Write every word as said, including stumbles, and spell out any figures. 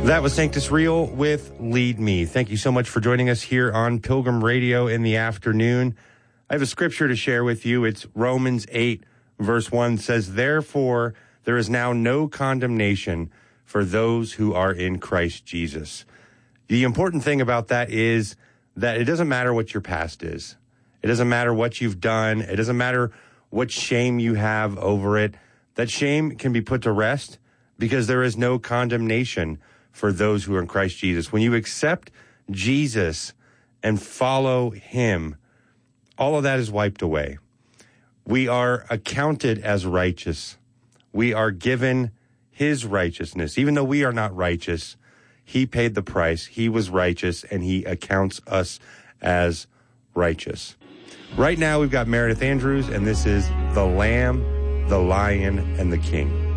That was Sanctus Real with Lead Me. Thank you so much for joining us here on Pilgrim Radio in the afternoon. I have a scripture to share with you. It's Romans eight, verse one says, "Therefore, there is now no condemnation for those who are in Christ Jesus." The important thing about that is that it doesn't matter what your past is. It doesn't matter what you've done. It doesn't matter what shame you have over it. That shame can be put to rest because there is no condemnation for those who are in Christ Jesus. When you accept Jesus and follow him, all of that is wiped away. We are accounted as righteous. We are given his righteousness. Even though we are not righteous, he paid the price. He was righteous, and he accounts us as righteous. Right now, we've got Meredith Andrews, and this is The Lamb, the Lion, and the King.